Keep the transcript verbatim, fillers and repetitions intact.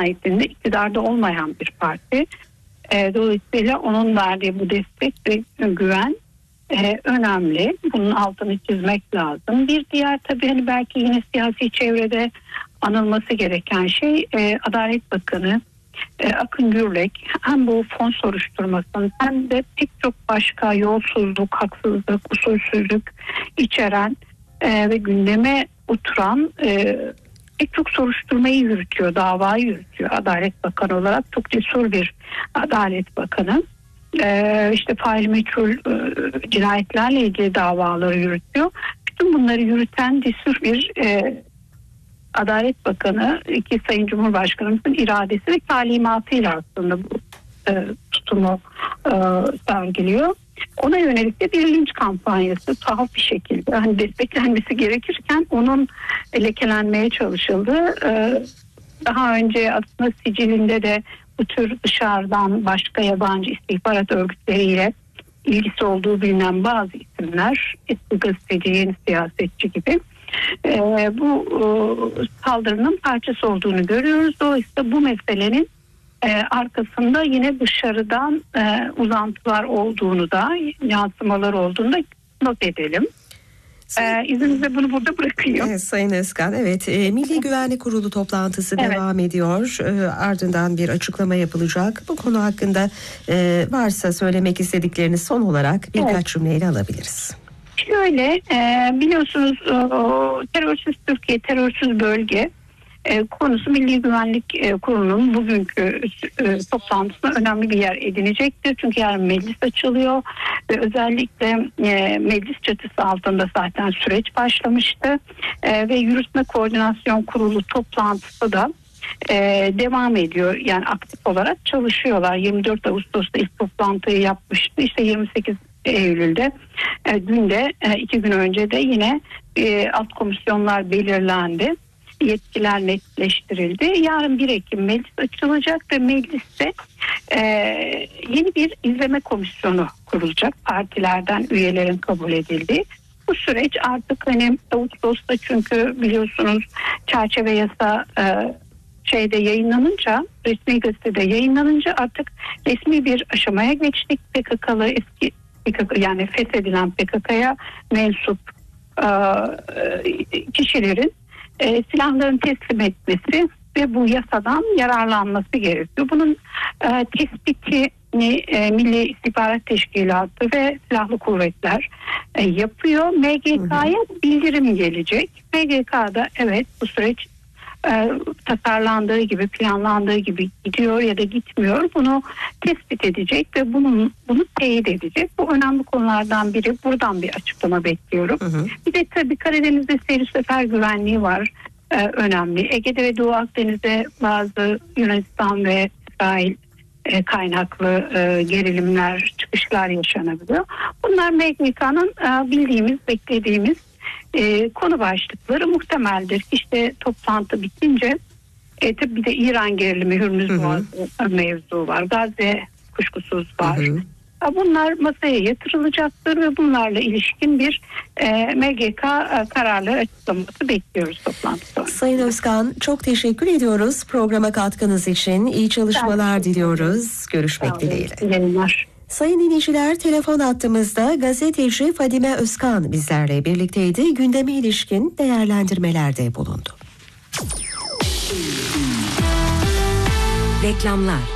nihayetinde iktidarda olmayan bir parti. E, dolayısıyla onun verdiği bu destek ve güven e, önemli. Bunun altını çizmek lazım. Bir diğer tabii hani belki yine siyasi çevrede anılması gereken şey e, Adalet Bakanı e, Akın Gürlek hem bu fon soruşturmasının hem de pek çok başka yolsuzluk, haksızlık, usulsüzlük içeren e, ve gündeme oturan e, pek çok soruşturmayı yürütüyor, davayı yürütüyor Adalet Bakanı olarak. Çok cesur bir Adalet Bakanı. Ee, işte fail meçhul e, cinayetlerle ilgili davaları yürütüyor. Bütün bunları yürüten cesur bir e, Adalet Bakanı, iki Sayın Cumhurbaşkanımızın iradesi ve talimatıyla aslında bu e, tutumu e, sergiliyor. Ona yönelik de bir linç kampanyası tuhaf bir şekilde hani desteklenmesi gerekirken onun lekelenmeye çalışıldı. Ee, daha önce aslında sicilinde de bu tür dışarıdan başka yabancı istihbarat örgütleriyle ilgisi olduğu bilinen bazı isimler, eski gazeteci, yeni siyasetçi gibi e, bu e, saldırının parçası olduğunu görüyoruz. Dolayısıyla bu meselenin e, arkasında yine dışarıdan e, uzantılar olduğunu da, yansımalar olduğunu da not edelim. Ee, izninizle bunu burada bırakıyorum. Evet, Sayın Özkan, evet, e, Milli Güvenlik Kurulu toplantısı evet. devam ediyor. E, ardından bir açıklama yapılacak. Bu konu hakkında e, varsa söylemek istedikleriniz son olarak birkaç evet. cümleyle alabiliriz. Şöyle, e, biliyorsunuz o, terörsüz Türkiye, terörsüz bölge e, konusu Milli Güvenlik e, Kurulu'nun bugünkü e, toplantısında önemli bir yer edinecektir. Çünkü yarın meclis açılıyor ve özellikle e, meclis çatısı altında zaten süreç başlamıştı e, ve Yürütme Koordinasyon Kurulu toplantısı da e, devam ediyor. Yani aktif olarak çalışıyorlar. yirmi dört Ağustos'ta ilk toplantıyı yapmıştı. İşte yirmi sekiz Eylül'de e, dün de e, iki gün önce de yine e, alt komisyonlar belirlendi. Yetkiler netleştirildi. Yarın bir Ekim meclis açılacak ve mecliste e, yeni bir izleme komisyonu kurulacak. Partilerden üyelerin kabul edildiği. Bu süreç artık hani Ağustos'ta, çünkü biliyorsunuz çerçeve yasa e, şeyde yayınlanınca, resmi gazetede yayınlanınca artık resmi bir aşamaya geçtik. P K K'lı eski P K K, yani feshedilen P K K'ya mensup e, kişilerin E, silahlarını teslim etmesi ve bu yasadan yararlanması gerekiyor. Bunun e, tespitini e, Milli İstihbarat Teşkilatı ve Silahlı Kuvvetler e, yapıyor. M G K'ya bildirim gelecek. M G K'da evet bu süreç e, tasarlandığı gibi, planlandığı gibi gidiyor ya da gitmiyor. Bunu tespit edecek ve bunun bunu teyit edecek. Bu önemli konulardan biri. Buradan bir açıklama bekliyorum. Hı hı. Bir de tabii Karadeniz'de seyir sefer güvenliği var. Ee, önemli. Ege'de ve Doğu Akdeniz'de bazı Yunanistan ve İsrail e, kaynaklı e, gerilimler, çıkışlar yaşanabiliyor. Bunlar M G K'nın e, bildiğimiz, beklediğimiz e, konu başlıkları muhtemeldir. İşte toplantı bitince e, tabii bir de İran gerilimi, Hürmüz Boğazı mevzu var. Gazze kuşkusuz var. Hı hı. Bunlar masaya yatırılacaktır ve bunlarla ilişkin bir e, M G K e, kararları açıklaması bekliyoruz toplantı sonrası. Sayın Özkan, çok teşekkür ediyoruz programa katkınız için. İyi çalışmalar diliyoruz. Görüşmek dileğiyle. Yayınlar. Sayın dinleyiciler, telefon hattımızda gazeteci Fadime Özkan bizlerle birlikteydi. Gündeme ilişkin değerlendirmelerde bulundu. Reklamlar.